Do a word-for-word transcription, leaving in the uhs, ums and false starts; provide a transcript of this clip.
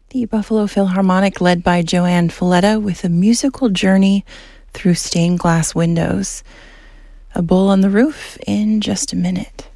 The Buffalo Philharmonic, led by Joanne Falletta, with a musical journey through stained glass windows. A Bull on the Roof in just a minute.